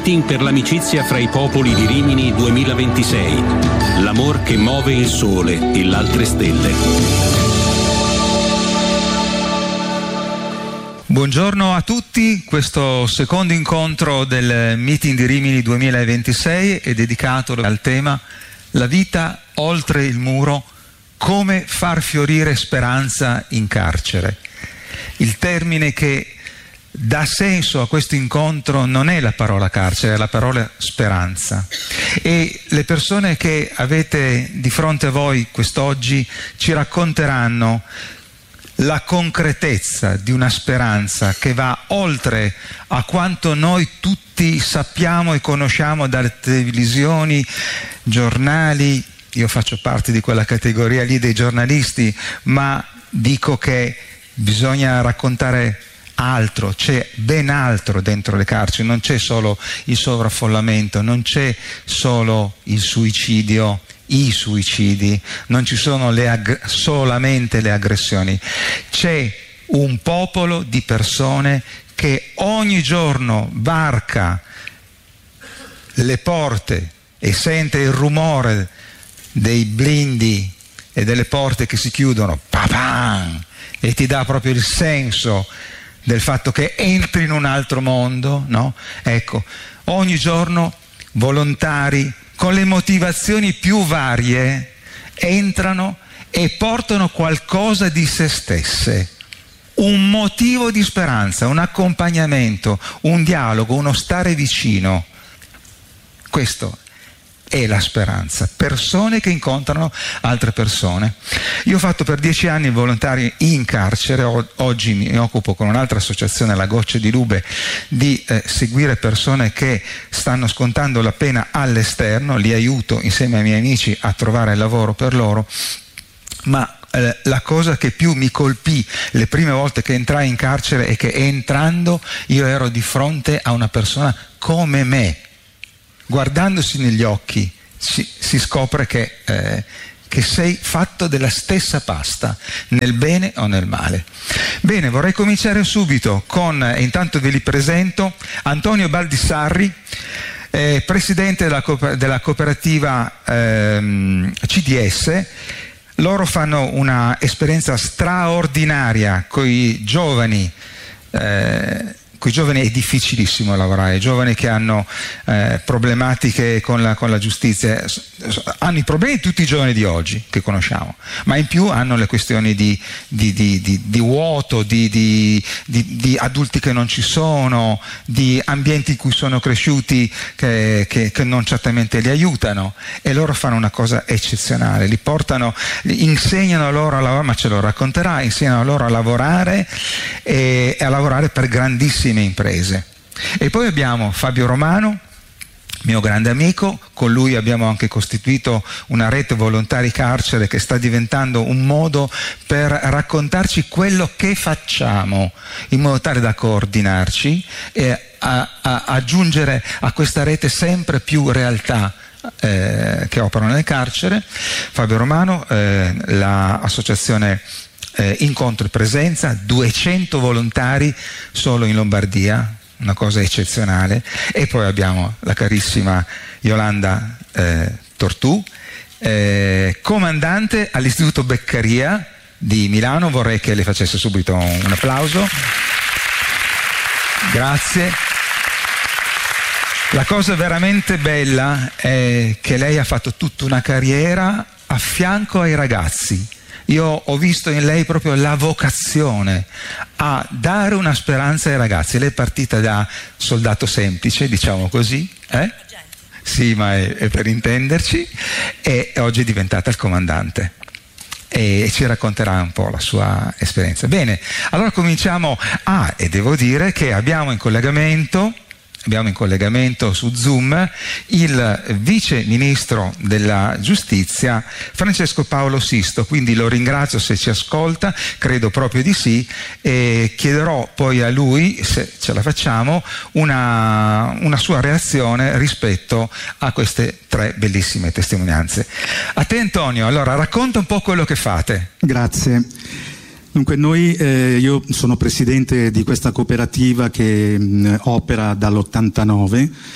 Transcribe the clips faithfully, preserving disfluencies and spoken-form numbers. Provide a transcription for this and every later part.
Meeting per l'amicizia fra i popoli di Rimini duemilaventisei. L'amor che muove il sole e l'altre stelle. Buongiorno a tutti, questo secondo incontro del Meeting di Rimini duemilaventisei è dedicato al tema La vita oltre il muro, come far fiorire speranza in carcere. Il termine che dà senso a questo incontro non è la parola carcere, è la parola speranza. E le persone che avete di fronte a voi quest'oggi ci racconteranno la concretezza di una speranza che va oltre a quanto noi tutti sappiamo e conosciamo dalle televisioni, giornali. Io faccio parte di quella categoria lì dei giornalisti, ma dico che bisogna raccontare altro, c'è ben altro dentro le carceri, non c'è solo il sovraffollamento, non c'è solo il suicidio, i suicidi, non ci sono le ag- solamente le aggressioni, c'è un popolo di persone che ogni giorno varca le porte e sente il rumore dei blindi e delle porte che si chiudono, papam, e ti dà proprio il senso del fatto che entri in un altro mondo, no? Ecco, ogni giorno volontari con le motivazioni più varie entrano e portano qualcosa di se stesse, un motivo di speranza, un accompagnamento, un dialogo, uno stare vicino. Questo è la speranza, persone che incontrano altre persone. Io ho fatto per dieci anni il volontario in carcere, oggi mi occupo con un'altra associazione, la Gocce di Lube, di eh, seguire persone che stanno scontando la pena all'esterno, li aiuto insieme ai miei amici a trovare lavoro per loro, ma eh, la cosa che più mi colpì le prime volte che entrai in carcere è che entrando io ero di fronte a una persona come me. Guardandosi negli occhi si, si scopre che, eh, che sei fatto della stessa pasta, nel bene o nel male. Bene, vorrei cominciare subito con, e intanto ve li presento, Antonio Baldissarri, eh, presidente della, co- della cooperativa ehm, C D S. Loro fanno una esperienza straordinaria con i giovani. Eh, Con i giovani è difficilissimo lavorare, i giovani che hanno eh, problematiche con la, con la giustizia, hanno i problemi di tutti i giovani di oggi che conosciamo, ma in più hanno le questioni di, di, di, di, di vuoto, di, di, di, di adulti che non ci sono, di ambienti in cui sono cresciuti che, che, che non certamente li aiutano, e loro fanno una cosa eccezionale, li portano, li insegnano loro a lavorare, ma ce lo racconterà, insegnano loro a lavorare e, e a lavorare per grandissimi imprese. E poi abbiamo Fabio Romano, mio grande amico, con lui abbiamo anche costituito una rete volontari carcere che sta diventando un modo per raccontarci quello che facciamo, in modo tale da coordinarci e a, a, aggiungere a questa rete sempre più realtà eh, che operano nel carcere. Fabio Romano, eh, l'associazione Eh, Incontro e Presenza, duecento volontari solo in Lombardia, una cosa eccezionale. E poi abbiamo la carissima Yolanda eh, Tortù, eh, comandante all'Istituto Beccaria di Milano. Vorrei che le facesse subito un, un applauso. Grazie. La cosa veramente bella è che lei ha fatto tutta una carriera a fianco ai ragazzi. Io ho visto in lei proprio la vocazione a dare una speranza ai ragazzi. Lei è partita da soldato semplice, diciamo così, eh? Sì, ma è, è per intenderci, e oggi è diventata il comandante e ci racconterà un po' la sua esperienza. Bene, allora cominciamo. Ah, e devo dire che abbiamo in collegamento Abbiamo in collegamento su Zoom il vice ministro della giustizia Francesco Paolo Sisto, quindi lo ringrazio se ci ascolta, credo proprio di sì, e chiederò poi a lui, se ce la facciamo, una, una sua reazione rispetto a queste tre bellissime testimonianze. A te Antonio, allora racconta un po' quello che fate. Grazie. Dunque noi, eh, io sono presidente di questa cooperativa che mh, opera dall'ottantanove,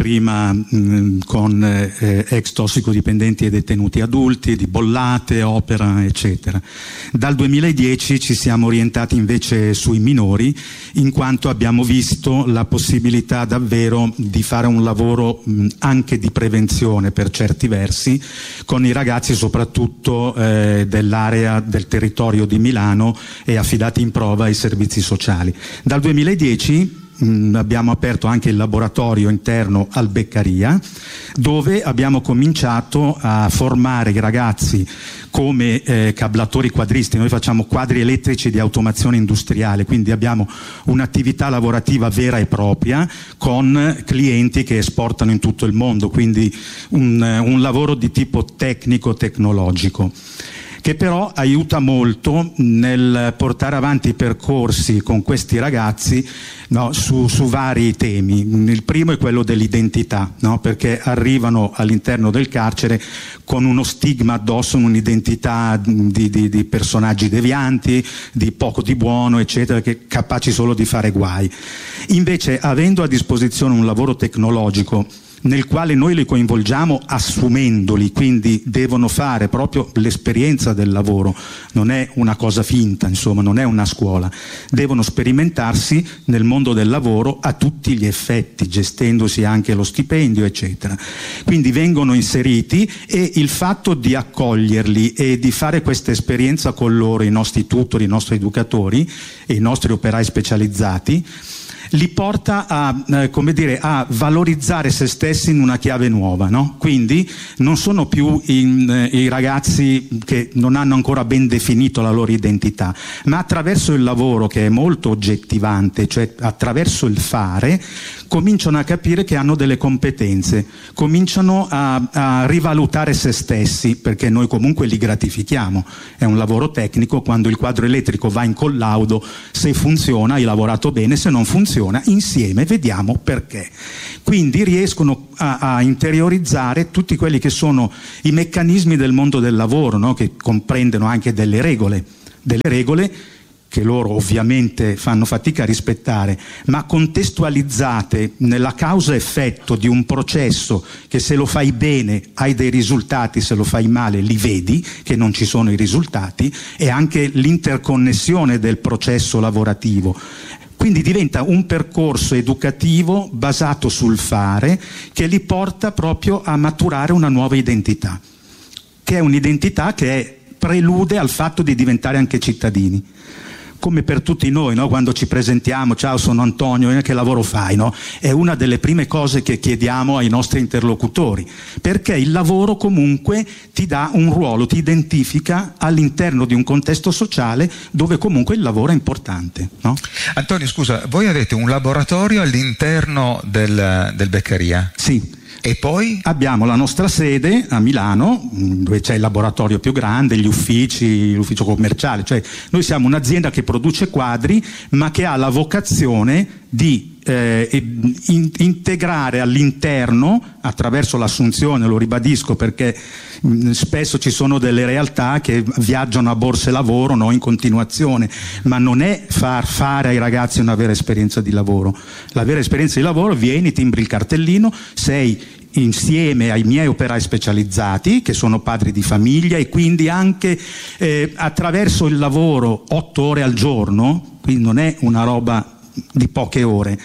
prima mh, con eh, ex tossicodipendenti e detenuti adulti, di Bollate, Opera, eccetera. Dal duemiladieci ci siamo orientati invece sui minori, in quanto abbiamo visto la possibilità davvero di fare un lavoro mh, anche di prevenzione per certi versi con i ragazzi soprattutto eh, dell'area del territorio di Milano e affidati in prova ai servizi sociali. Dal duemiladieci mh, abbiamo aperto anche il laboratorio interno al Beccaria, dove abbiamo cominciato a formare i ragazzi come eh, cablatori quadristi. Noi facciamo quadri elettrici di automazione industriale, quindi abbiamo un'attività lavorativa vera e propria con clienti che esportano in tutto il mondo, quindi un, un lavoro di tipo tecnico-tecnologico, che però aiuta molto nel portare avanti i percorsi con questi ragazzi, no, su, su vari temi. Il primo è quello dell'identità, no, perché arrivano all'interno del carcere con uno stigma addosso, un'identità di, di, di personaggi devianti, di poco di buono, eccetera, che capaci solo di fare guai. Invece, avendo a disposizione un lavoro tecnologico nel quale noi li coinvolgiamo assumendoli, quindi devono fare proprio l'esperienza del lavoro, non è una cosa finta, insomma, non è una scuola, devono sperimentarsi nel mondo del lavoro a tutti gli effetti, gestendosi anche lo stipendio, eccetera. Quindi vengono inseriti, e il fatto di accoglierli e di fare questa esperienza con loro, i nostri tutori, i nostri educatori e i nostri operai specializzati, li porta a, eh, come dire, a valorizzare se stessi in una chiave nuova, no? Quindi non sono più in, eh, i ragazzi che non hanno ancora ben definito la loro identità, ma attraverso il lavoro, che è molto oggettivante, cioè attraverso il fare, cominciano a capire che hanno delle competenze, cominciano a, a rivalutare se stessi, perché noi comunque li gratifichiamo. È un lavoro tecnico, quando il quadro elettrico va in collaudo, se funziona hai lavorato bene, se non funziona insieme vediamo perché. Quindi riescono a, a interiorizzare tutti quelli che sono i meccanismi del mondo del lavoro, no? Che comprendono anche delle regole, delle regole che loro ovviamente fanno fatica a rispettare, ma contestualizzate nella causa-effetto di un processo che, se lo fai bene hai dei risultati, se lo fai male li vedi che non ci sono i risultati, e anche l'interconnessione del processo lavorativo. Quindi diventa un percorso educativo basato sul fare, che li porta proprio a maturare una nuova identità, che è un'identità che è prelude al fatto di diventare anche cittadini. Come per tutti noi, no? Quando ci presentiamo, ciao sono Antonio, che lavoro fai? No? È una delle prime cose che chiediamo ai nostri interlocutori, perché il lavoro comunque ti dà un ruolo, ti identifica all'interno di un contesto sociale dove comunque il lavoro è importante. No? Antonio, scusa, voi avete un laboratorio all'interno del, del Beccaria? Sì. E poi? Abbiamo la nostra sede a Milano, dove c'è il laboratorio più grande, gli uffici, l'ufficio commerciale, cioè noi siamo un'azienda che produce quadri, ma che ha la vocazione di eh, in, integrare all'interno, attraverso l'assunzione, lo ribadisco perché mh, spesso ci sono delle realtà che viaggiano a borse lavoro, no, in continuazione, ma non è far fare ai ragazzi una vera esperienza di lavoro. La vera esperienza di lavoro: vieni, timbri il cartellino, sei insieme ai miei operai specializzati che sono padri di famiglia, e quindi anche eh, attraverso il lavoro otto ore al giorno, quindi non è una roba di poche ore,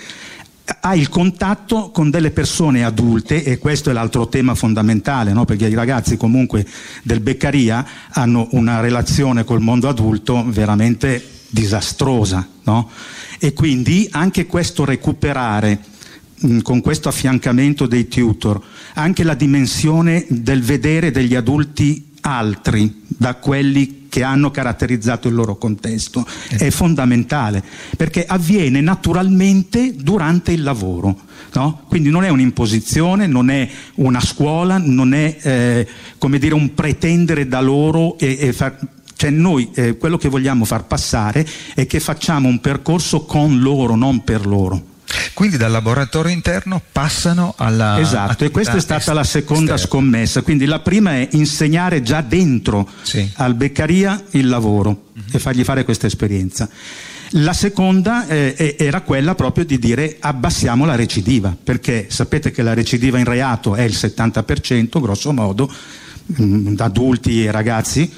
hai il contatto con delle persone adulte, e questo è l'altro tema fondamentale, no? Perché i ragazzi comunque del Beccaria hanno una relazione col mondo adulto veramente disastrosa, no? E quindi anche questo recuperare, con questo affiancamento dei tutor, anche la dimensione del vedere degli adulti altri da quelli che hanno caratterizzato il loro contesto è fondamentale, perché avviene naturalmente durante il lavoro, no? Quindi non è un'imposizione, non è una scuola, non è eh, come dire un pretendere da loro e, e far... Cioè noi eh, quello che vogliamo far passare è che facciamo un percorso con loro, non per loro. Quindi dal laboratorio interno passano alla... Esatto, e questa è stata la seconda esterna scommessa. Quindi la prima è insegnare già dentro, sì, al Beccaria il lavoro, mm-hmm, e fargli fare questa esperienza. La seconda eh, era quella proprio di dire abbassiamo la recidiva, perché sapete che la recidiva in reato è il settanta per cento, grosso modo, mh, adulti e ragazzi,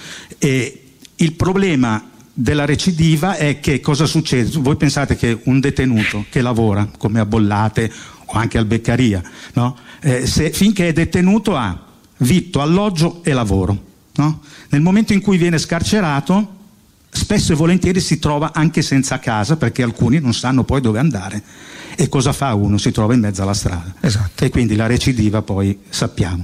e il problema della recidiva è che cosa succede? Voi pensate che un detenuto che lavora come a Bollate o anche al Beccaria, no? eh, se, finché è detenuto ha vitto, alloggio e lavoro, no? Nel momento in cui viene scarcerato spesso e volentieri si trova anche senza casa, perché alcuni non sanno poi dove andare, e cosa fa uno? Si trova in mezzo alla strada. Esatto. E quindi la recidiva poi sappiamo.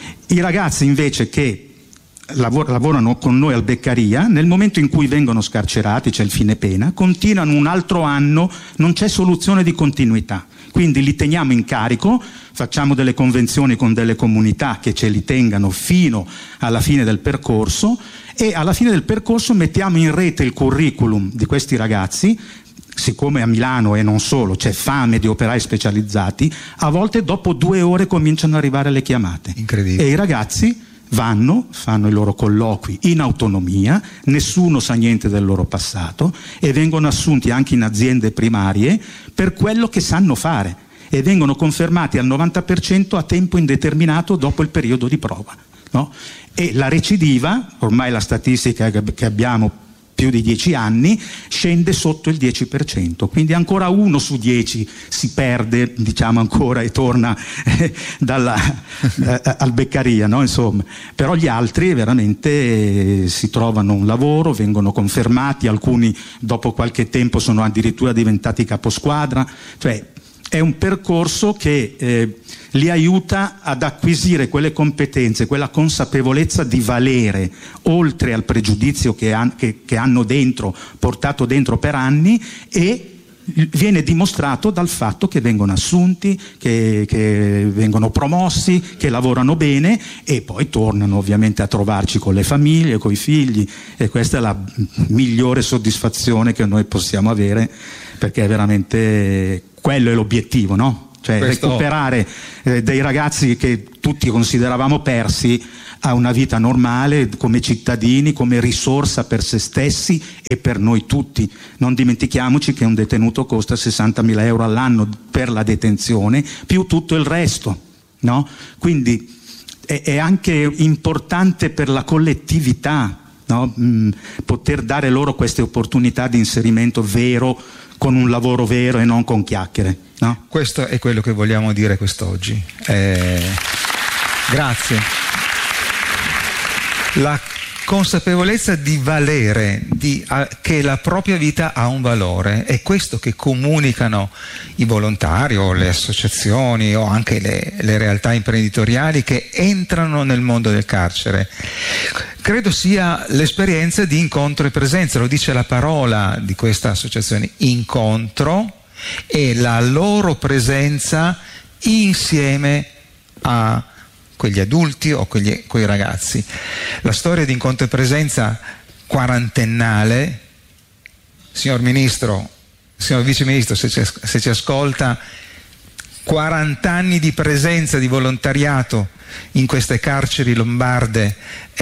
I ragazzi invece che lavor- lavorano con noi al Beccaria, nel momento in cui vengono scarcerati, c'è il fine pena, continuano un altro anno, non c'è soluzione di continuità, quindi li teniamo in carico, facciamo delle convenzioni con delle comunità che ce li tengano fino alla fine del percorso, e alla fine del percorso mettiamo in rete il curriculum di questi ragazzi. Siccome a Milano e non solo c'è fame di operai specializzati, a volte dopo due ore cominciano ad arrivare le chiamate. Incredibile. E i ragazzi vanno, fanno i loro colloqui in autonomia, nessuno sa niente del loro passato, e vengono assunti anche in aziende primarie per quello che sanno fare, e vengono confermati al novanta per cento a tempo indeterminato dopo il periodo di prova, no? E la recidiva, ormai la statistica che abbiamo più di dieci anni, scende sotto il dieci per cento, quindi ancora uno su dieci si perde, diciamo ancora, e torna eh, dalla, eh, al Beccaria, no? Insomma, però gli altri veramente eh, si trovano un lavoro, vengono confermati, alcuni dopo qualche tempo sono addirittura diventati caposquadra, cioè è un percorso che eh, li aiuta ad acquisire quelle competenze, quella consapevolezza di valere, oltre al pregiudizio che, han, che, che hanno dentro, portato dentro per anni, e viene dimostrato dal fatto che vengono assunti, che, che vengono promossi, che lavorano bene, e poi tornano ovviamente a trovarci con le famiglie, con i figli, e questa è la migliore soddisfazione che noi possiamo avere, perché è veramente quello è l'obiettivo, no? Cioè Questo... recuperare eh, dei ragazzi che tutti consideravamo persi a una vita normale, come cittadini, come risorsa per se stessi e per noi tutti. Non dimentichiamoci che un detenuto costa sessantamila euro all'anno per la detenzione, più tutto il resto, no? Quindi è, è anche importante per la collettività, no? Mm, poter dare loro queste opportunità di inserimento vero, con un lavoro vero e non con chiacchiere, no? Questo è quello che vogliamo dire quest'oggi. Eh, grazie. La consapevolezza di valere, di, a, che la propria vita ha un valore, è questo che comunicano i volontari o le associazioni o anche le, le realtà imprenditoriali che entrano nel mondo del carcere. Credo sia l'esperienza di incontro e presenza, lo dice la parola di questa associazione, incontro, e la loro presenza insieme a quegli adulti o quegli, quei ragazzi. La storia di incontro e presenza quarantennale, signor Ministro, signor Vice Ministro, se ci, se ci ascolta, quaranta anni di presenza di volontariato in queste carceri lombarde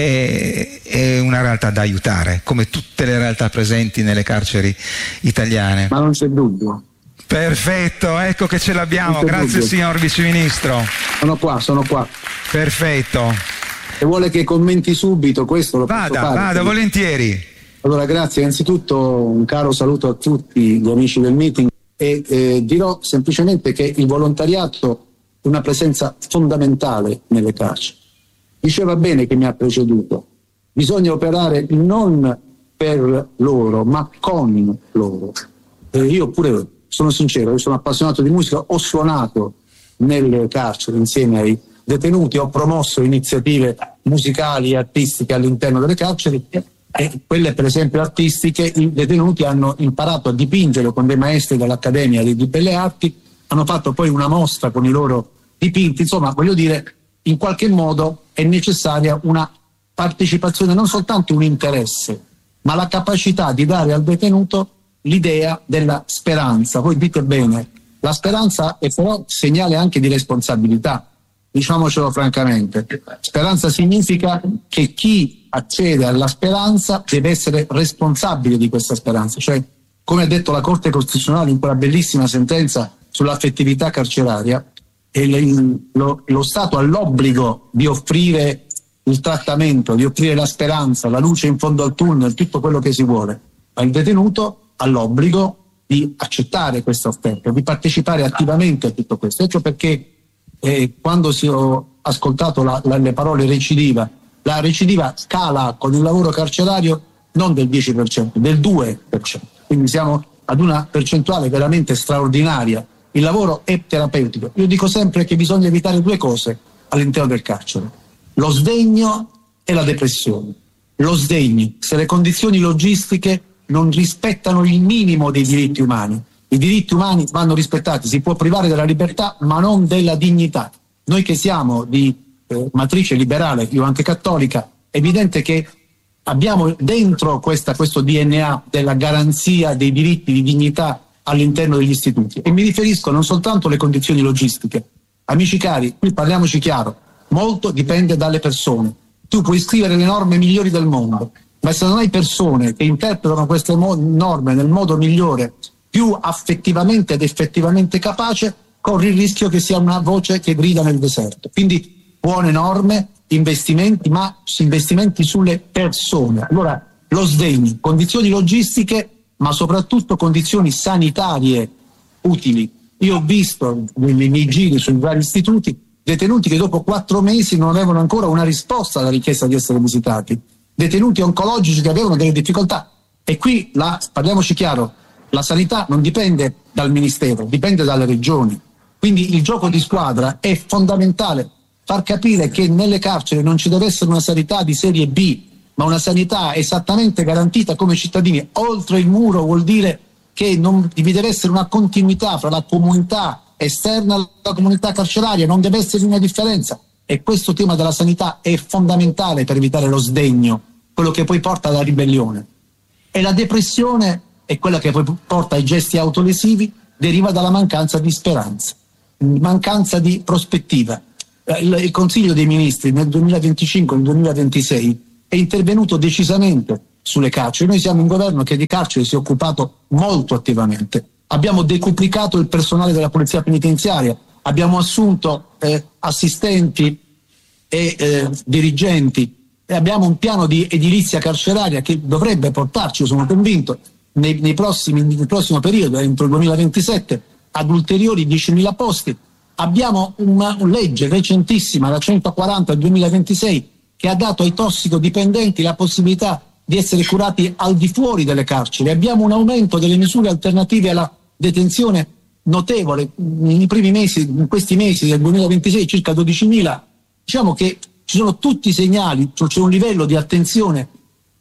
è, è una realtà da aiutare, come tutte le realtà presenti nelle carceri italiane. Ma non c'è dubbio. Perfetto, ecco che ce l'abbiamo, grazie signor Vice Ministro. Sono qua, sono qua. Perfetto. E vuole che commenti subito questo? Lo vada, posso fare? Vada, volentieri. Allora, grazie. Innanzitutto un caro saluto a tutti gli amici del meeting, e eh, dirò semplicemente che il volontariato è una presenza fondamentale nelle carceri. Diceva bene chi mi ha preceduto, bisogna operare non per loro, ma con loro. Eh, io pure sono sincero, io sono appassionato di musica, ho suonato nelle carceri insieme ai detenuti, ho promosso iniziative musicali e artistiche all'interno delle carceri, e quelle per esempio artistiche i detenuti hanno imparato a dipingere con dei maestri dell'Accademia di, di Belle Arti, hanno fatto poi una mostra con i loro dipinti. Insomma, voglio dire, in qualche modo è necessaria una partecipazione, non soltanto un interesse, ma la capacità di dare al detenuto l'idea della speranza. Voi dite bene, la speranza è però segnale anche di responsabilità, diciamocelo francamente. Speranza significa che chi accede alla speranza deve essere responsabile di questa speranza, cioè come ha detto la Corte Costituzionale in quella bellissima sentenza sull'affettività carceraria, il, lo, lo Stato ha l'obbligo di offrire il trattamento, di offrire la speranza, la luce in fondo al tunnel, tutto quello che si vuole, ma il detenuto ha l'obbligo di accettare questa offerta, di partecipare attivamente a tutto questo. Ecco perché eh, quando si ho ascoltato la, la, le parole recidiva, la recidiva scala con il lavoro carcerario non del dieci per cento, del due per cento, quindi siamo ad una percentuale veramente straordinaria. Il lavoro è terapeutico. Io dico sempre che bisogna evitare due cose all'interno del carcere: lo sdegno e la depressione. Lo sdegno, se le condizioni logistiche non rispettano il minimo dei diritti umani. I diritti umani vanno rispettati, si può privare della libertà ma non della dignità. Noi che siamo di eh, matrice liberale, io anche cattolica, è evidente che abbiamo dentro questa, questo D N A della garanzia dei diritti di dignità all'interno degli istituti, e mi riferisco non soltanto alle condizioni logistiche. Amici cari, qui parliamoci chiaro, molto dipende dalle persone. Tu puoi scrivere le norme migliori del mondo, ma se non hai persone che interpretano queste mo- norme nel modo migliore, più affettivamente ed effettivamente capace, corri il rischio che sia una voce che grida nel deserto. Quindi buone norme, investimenti, ma investimenti sulle persone. Allora, lo sdegno, condizioni logistiche, ma soprattutto condizioni sanitarie utili. Io ho visto nei miei giri sui vari istituti detenuti che dopo quattro mesi non avevano ancora una risposta alla richiesta di essere visitati, detenuti oncologici che avevano delle difficoltà. E qui, la, parliamoci chiaro, la sanità non dipende dal Ministero, dipende dalle regioni. Quindi il gioco di squadra è fondamentale, far capire che nelle carceri non ci deve essere una sanità di serie B, ma una sanità esattamente garantita come cittadini. Oltre il muro vuol dire che non vi deve essere una continuità fra la comunità esterna alla comunità carceraria, non deve essere una differenza. E questo tema della sanità è fondamentale per evitare lo sdegno, quello che poi porta alla ribellione. E la depressione è quella che poi porta ai gesti autolesivi, deriva dalla mancanza di speranza, mancanza di prospettiva. Il, il Consiglio dei Ministri nel duemilaventicinque e nel duemilaventisei è intervenuto decisamente sulle carceri. Noi siamo un governo che di carceri si è occupato molto attivamente. Abbiamo decuplicato il personale della polizia penitenziaria, abbiamo assunto eh, assistenti e eh, dirigenti, e abbiamo un piano di edilizia carceraria che dovrebbe portarci, io sono convinto, nei, nei prossimi, nel prossimo periodo, entro il duemilaventisette, ad ulteriori diecimila posti. Abbiamo una, una legge recentissima, la centoquaranta del duemilaventisei, che ha dato ai tossicodipendenti la possibilità di essere curati al di fuori delle carceri. Abbiamo un aumento delle misure alternative alla detenzione notevole. Nei primi mesi, in questi mesi del duemilaventisei, circa dodicimila. Diciamo che ci sono tutti i segnali, cioè c'è un livello di attenzione,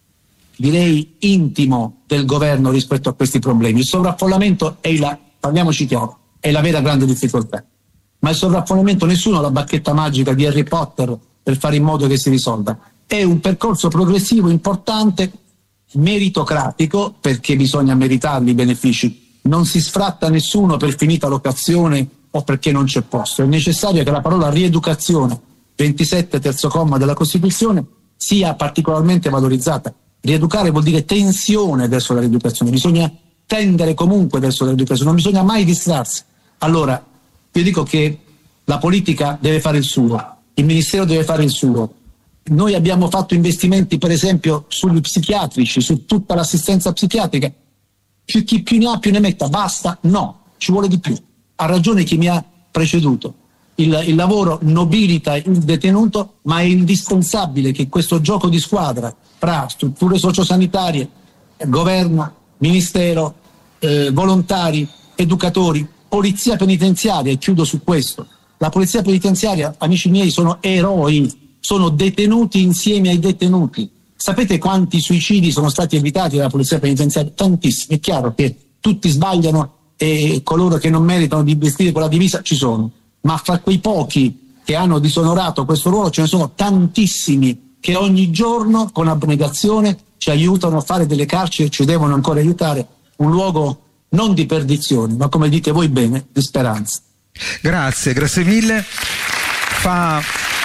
direi intimo, del governo rispetto a questi problemi. Il sovraffollamento è la, parliamoci chiaro, è la vera grande difficoltà. Ma il sovraffollamento nessuno ha la bacchetta magica di Harry Potter per fare in modo che si risolva. È un percorso progressivo importante, meritocratico, perché bisogna meritarli i benefici. Non si sfratta nessuno per finita l'occasione o perché non c'è posto. È necessario che la parola rieducazione, ventisette terzo comma della Costituzione, sia particolarmente valorizzata. Rieducare vuol dire tensione verso la rieducazione, bisogna tendere comunque verso la rieducazione, non bisogna mai distrarsi. Allora, io dico che la politica deve fare il suo, il Ministero deve fare il suo. Noi abbiamo fatto investimenti, per esempio, sugli psichiatrici, su tutta l'assistenza psichiatrica. Più, chi più ne ha più ne metta, basta? No, ci vuole di più. Ha ragione chi mi ha preceduto. Il, il lavoro nobilita il detenuto, ma è indispensabile che questo gioco di squadra fra strutture sociosanitarie, governo, ministero, eh, volontari, educatori, polizia penitenziaria, e chiudo su questo. La polizia penitenziaria, amici miei, sono eroi, sono detenuti insieme ai detenuti. Sapete quanti suicidi sono stati evitati dalla polizia penitenziaria? Tantissimi. È chiaro che tutti sbagliano e coloro che non meritano di vestire quella divisa ci sono, ma fra quei pochi che hanno disonorato questo ruolo ce ne sono tantissimi che ogni giorno con abnegazione ci aiutano a fare delle carceri e ci devono ancora aiutare, un luogo non di perdizione, ma come dite voi bene, di speranza. Grazie, grazie mille. Fa,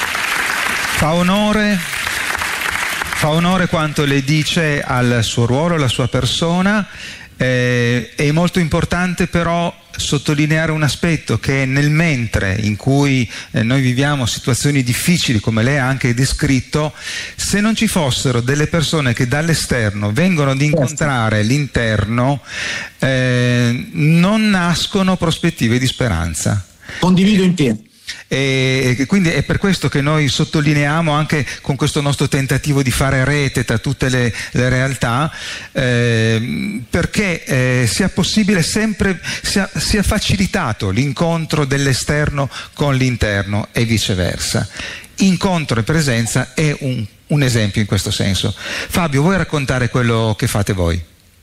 fa onore fa onore quanto lei dice al suo ruolo, alla sua persona. Eh, è molto importante però sottolineare un aspetto, che nel mentre in cui eh, noi viviamo situazioni difficili come lei ha anche descritto, se non ci fossero delle persone che dall'esterno vengono ad incontrare l'interno, eh, non nascono prospettive di speranza. Condivido in pieno. E quindi è per questo che noi sottolineiamo, anche con questo nostro tentativo di fare rete tra tutte le, le realtà, eh, perché eh, sia possibile sempre, sia, sia facilitato l'incontro dell'esterno con l'interno e viceversa. Incontro e presenza è un, un esempio in questo senso. Fabio, vuoi raccontare quello che fate voi?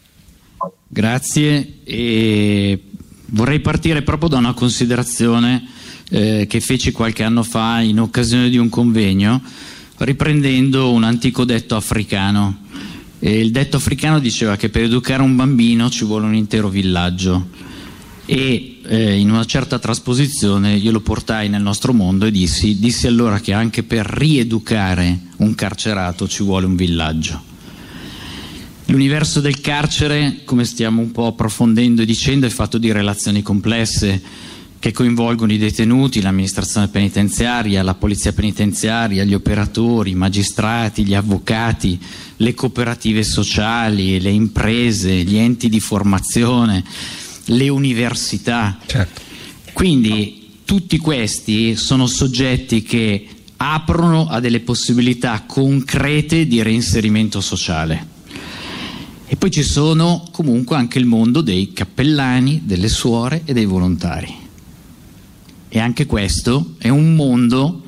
Grazie, e vorrei partire proprio da una considerazione Eh, che feci qualche anno fa in occasione di un convegno, riprendendo un antico detto africano. E il detto africano diceva che per educare un bambino ci vuole un intero villaggio, e eh, in una certa trasposizione io lo portai nel nostro mondo e dissi, dissi allora che anche per rieducare un carcerato ci vuole un villaggio. L'universo del carcere, come stiamo un po' approfondendo e dicendo, è fatto di relazioni complesse che coinvolgono i detenuti, l'amministrazione penitenziaria, la polizia penitenziaria, gli operatori, i magistrati, gli avvocati, le cooperative sociali, le imprese, gli enti di formazione, le università. Certo. Quindi tutti questi sono soggetti che aprono a delle possibilità concrete di reinserimento sociale. E poi ci sono comunque anche il mondo dei cappellani, delle suore e dei volontari. E anche questo è un mondo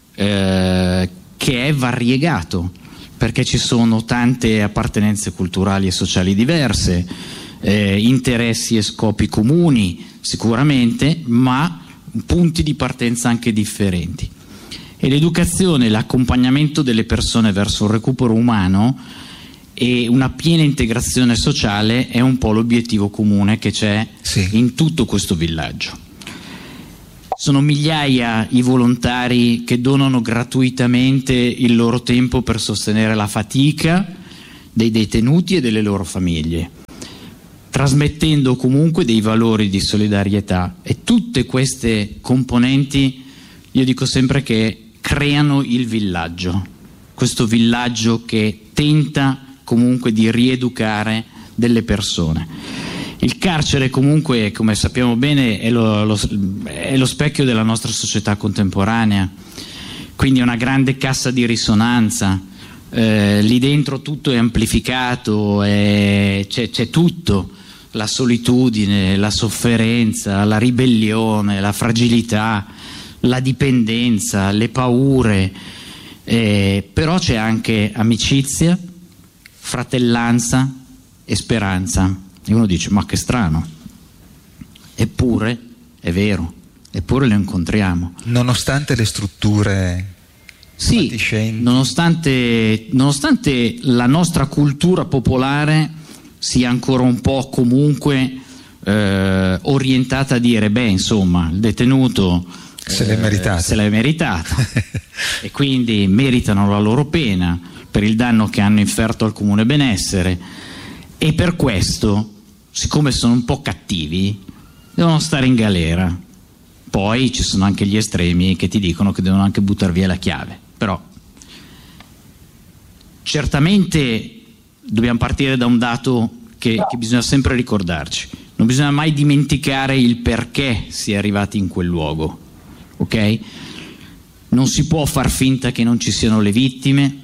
eh, che è variegato, perché ci sono tante appartenenze culturali e sociali diverse, eh, interessi e scopi comuni sicuramente, ma punti di partenza anche differenti. E l'educazione, l'accompagnamento delle persone verso un recupero umano e una piena integrazione sociale è un po' l'obiettivo comune che c'è sì. in tutto questo villaggio. Sono migliaia i volontari che donano gratuitamente il loro tempo per sostenere la fatica dei detenuti e delle loro famiglie, trasmettendo comunque dei valori di solidarietà, e tutte queste componenti, io dico sempre, che creano il villaggio, questo villaggio che tenta comunque di rieducare delle persone. Il carcere comunque, come sappiamo bene, è lo, lo, è lo specchio della nostra società contemporanea, quindi è una grande cassa di risonanza, eh, lì dentro tutto è amplificato, è, c'è, c'è tutto, la solitudine, la sofferenza, la ribellione, la fragilità, la dipendenza, le paure, eh, però c'è anche amicizia, fratellanza e speranza. E uno dice, ma che strano, eppure è vero, eppure lo incontriamo. Nonostante le strutture sì, fatiscenti. Nonostante, nonostante la nostra cultura popolare sia ancora un po' comunque eh, orientata a dire, beh insomma, il detenuto se l'è meritata, eh, se l'è meritata e quindi meritano la loro pena per il danno che hanno inferto al comune benessere, e per questo, siccome sono un po' cattivi, devono stare in galera. Poi ci sono anche gli estremi che ti dicono che devono anche buttare via la chiave. Però certamente dobbiamo partire da un dato che, che bisogna sempre ricordarci. Non bisogna mai dimenticare il perché si è arrivati in quel luogo, ok? Non si può far finta che non ci siano le vittime,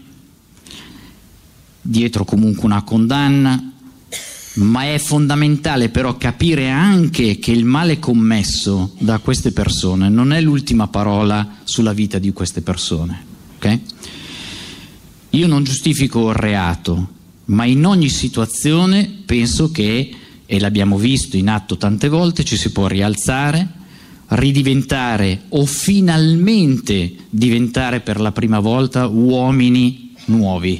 dietro comunque una condanna, ma è fondamentale però capire anche che il male commesso da queste persone non è l'ultima parola sulla vita di queste persone, ok? Io non giustifico il reato, ma in ogni situazione penso che, e l'abbiamo visto in atto tante volte, ci si può rialzare, ridiventare o finalmente diventare per la prima volta uomini nuovi,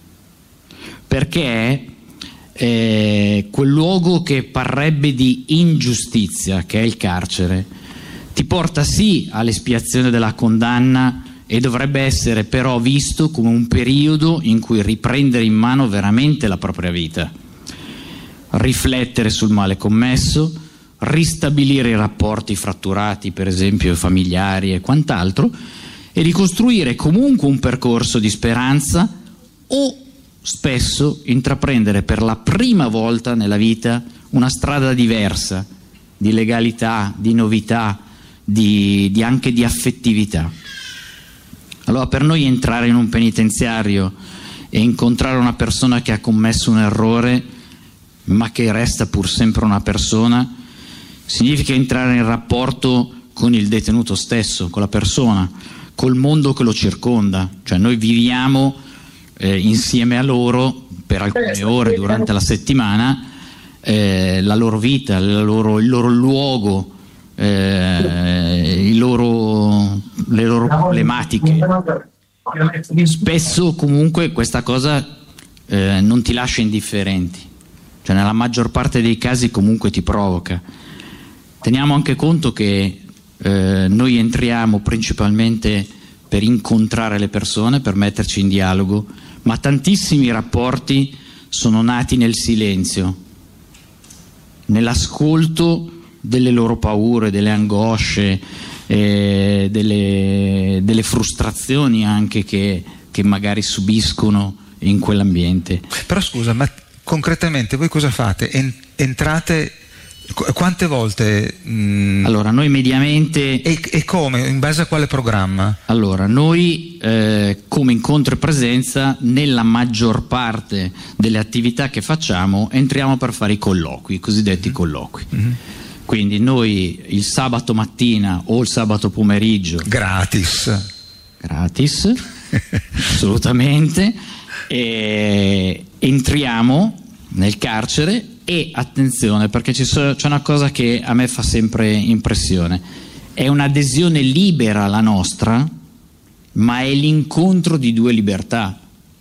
perché Eh, quel luogo che parrebbe di ingiustizia, che è il carcere, ti porta sì all'espiazione della condanna, e dovrebbe essere però visto come un periodo in cui riprendere in mano veramente la propria vita. riflettere sul male commesso, ristabilire i rapporti fratturati, per esempio familiari e quant'altro, e ricostruire comunque un percorso di speranza, o spesso intraprendere per la prima volta nella vita una strada diversa di legalità, di novità, di, di anche di affettività. Allora, per noi entrare in un penitenziario e incontrare una persona che ha commesso un errore ma che resta pur sempre una persona, significa entrare in rapporto con il detenuto stesso, con la persona, col mondo che lo circonda. Cioè noi viviamo eh, insieme a loro per alcune ore durante la settimana eh, la loro vita, la loro, il loro luogo, eh, i loro, le loro problematiche. Spesso comunque questa cosa eh, non ti lascia indifferenti, cioè nella maggior parte dei casi comunque ti provoca. Teniamo anche conto che eh, noi entriamo principalmente per incontrare le persone, per metterci in dialogo, ma tantissimi rapporti sono nati nel silenzio, nell'ascolto delle loro paure, delle angosce, eh, delle, delle frustrazioni anche che, che magari subiscono in quell'ambiente. Però scusa, ma concretamente voi cosa fate? En- entrate quante volte? Mh... Allora, noi mediamente... E, e come? In base a quale programma? Allora, noi eh, come incontro e presenza, nella maggior parte delle attività che facciamo, entriamo per fare i colloqui, i cosiddetti mm-hmm. colloqui. Mm-hmm. Quindi noi il sabato mattina o il sabato pomeriggio... Gratis. Gratis, assolutamente. E entriamo nel carcere e attenzione, perché ci so, c'è una cosa che a me fa sempre impressione: è un'adesione libera la nostra, ma è l'incontro di due libertà,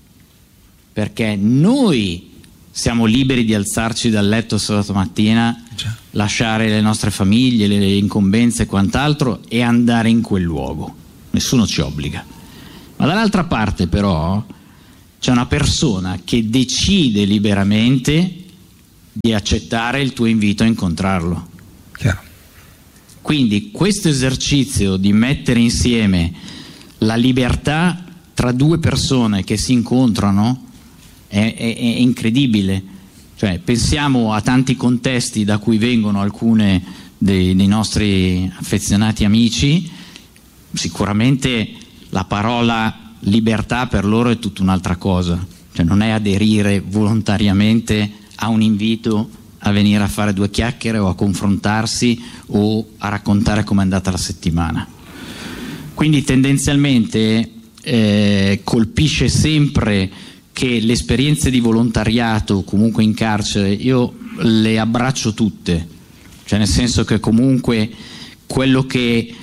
perché noi siamo liberi di alzarci dal letto sabato mattina, Già. lasciare le nostre famiglie, le incombenze e quant'altro e andare in quel luogo, nessuno ci obbliga. Ma dall'altra parte però c'è una persona che decide liberamente di accettare il tuo invito a incontrarlo. Chiaro. Quindi questo esercizio di mettere insieme la libertà tra due persone che si incontrano è, è, è incredibile. Cioè, pensiamo a tanti contesti da cui vengono alcune dei, dei nostri affezionati amici. Sicuramente la parola libertà per loro è tutta un'altra cosa, cioè non è aderire volontariamente a un invito a venire a fare due chiacchiere o a confrontarsi o a raccontare com'è andata la settimana. Quindi tendenzialmente eh, colpisce sempre che le esperienze di volontariato comunque in carcere io le abbraccio tutte, cioè nel senso che comunque quello che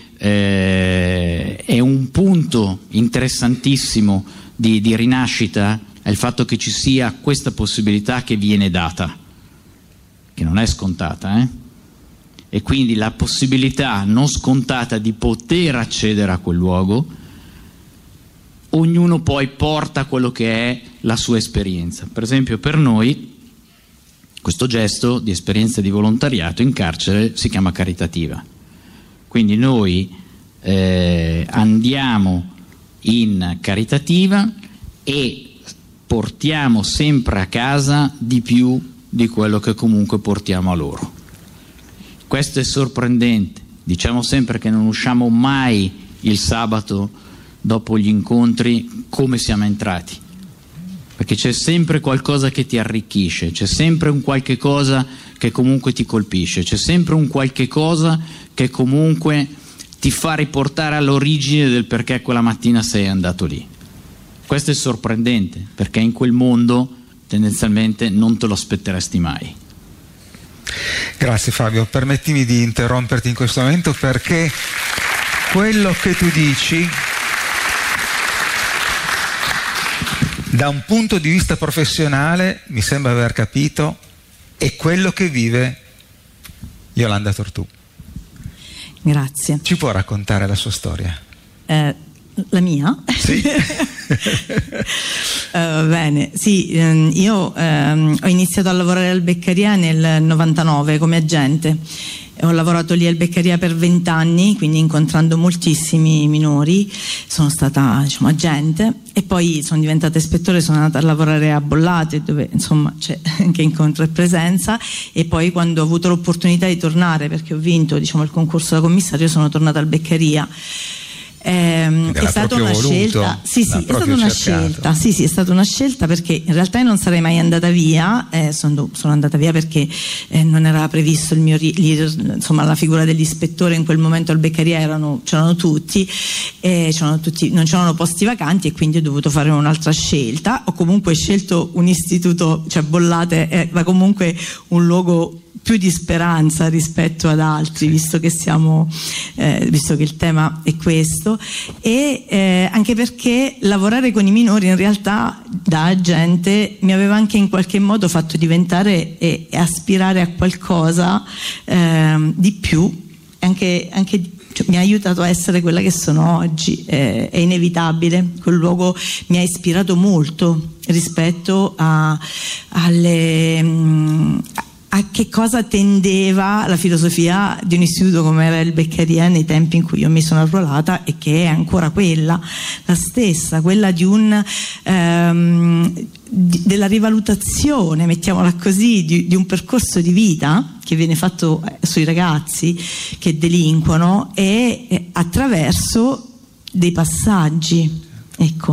eh, è un punto interessantissimo di, di rinascita è il fatto che ci sia questa possibilità che viene data, che non è scontata, eh? E quindi la possibilità non scontata di poter accedere a quel luogo, ognuno poi porta quello che è la sua esperienza. Per esempio per noi questo gesto di esperienza di volontariato in carcere si chiama caritativa, quindi noi eh, andiamo in caritativa e portiamo sempre a casa di più di quello che comunque portiamo a loro. Questo è sorprendente. Diciamo sempre che non usciamo mai il sabato dopo gli incontri come siamo entrati, perché c'è sempre qualcosa che ti arricchisce, c'è sempre un qualche cosa che comunque ti colpisce, c'è sempre un qualche cosa che comunque ti fa riportare all'origine del perché quella mattina sei andato lì. Questo è sorprendente, perché in quel mondo tendenzialmente non te lo aspetteresti mai. Grazie Fabio, permettimi di interromperti in questo momento perché quello che tu dici da un punto di vista professionale, mi sembra aver capito, è quello che vive Yolanda Tortù. Grazie. Ci può raccontare la sua storia? Eh, la mia? Sì. Uh, bene, sì, ehm, io ehm, ho iniziato a lavorare al Beccaria nel novantanove come agente. Ho lavorato lì al Beccaria per vent'anni, quindi incontrando moltissimi minori, sono stata, diciamo, agente e poi sono diventata ispettore, sono andata a lavorare a Bollate, dove insomma c'è anche incontro e presenza, e poi quando ho avuto l'opportunità di tornare, perché ho vinto, diciamo, il concorso da commissario, sono tornata al Beccaria. Eh, è stata una voluto, scelta, sì, sì, è stata una scelta, sì, sì, è stata una scelta perché in realtà io non sarei mai andata via, eh, sono, sono andata via perché eh, non era previsto il mio leader, insomma la figura dell'ispettore in quel momento al Beccaria erano, c'erano tutti, eh, c'erano tutti, non c'erano posti vacanti e quindi ho dovuto fare un'altra scelta. Ho comunque scelto un istituto, cioè Bollate era comunque un luogo più di speranza rispetto ad altri, visto che siamo eh, visto che il tema è questo, e eh, anche perché lavorare con i minori in realtà da agente mi aveva anche in qualche modo fatto diventare e, e aspirare a qualcosa eh, di più, anche, anche cioè, mi ha aiutato a essere quella che sono oggi, eh, è inevitabile. Quel luogo mi ha ispirato molto rispetto a, alle mh, a che cosa tendeva la filosofia di un istituto come era il Beccaria nei tempi in cui io mi sono arruolata, e che è ancora quella, la stessa, quella di un ehm, di, della rivalutazione, mettiamola così, di, di un percorso di vita che viene fatto sui ragazzi che delinquono, e eh, attraverso dei passaggi, ecco.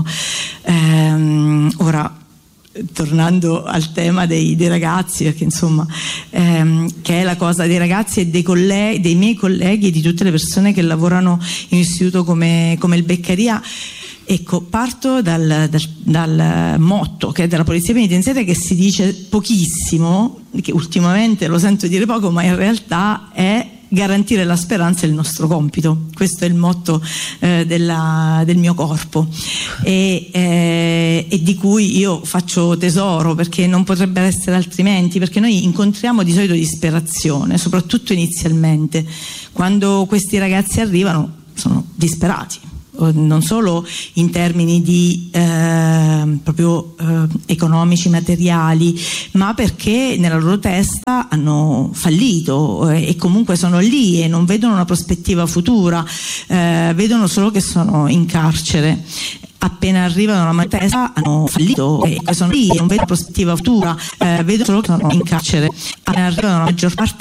Ehm, ora tornando al tema dei, dei ragazzi, perché insomma ehm, che è la cosa dei ragazzi e dei, colleghi, dei miei colleghi e di tutte le persone che lavorano in un istituto come, come il Beccaria. Ecco, parto dal, dal, dal motto che è della Polizia Penitenziaria, che si dice pochissimo, che ultimamente lo sento dire poco, ma in realtà è garantire la speranza è il nostro compito. Questo è il motto eh, della, del mio corpo, e, eh, e di cui io faccio tesoro, perché non potrebbe essere altrimenti, perché noi incontriamo di solito disperazione, soprattutto inizialmente. Quando questi ragazzi arrivano sono disperati, non solo in termini di eh, proprio eh, economici, materiali, ma perché nella loro testa hanno fallito eh, e comunque sono lì e non vedono una prospettiva futura, eh, vedono solo che sono in carcere. Appena arrivano alla testa hanno fallito e sono lì e non vedono prospettiva futura, eh, vedono solo che sono in carcere. Appena arrivano la maggior parte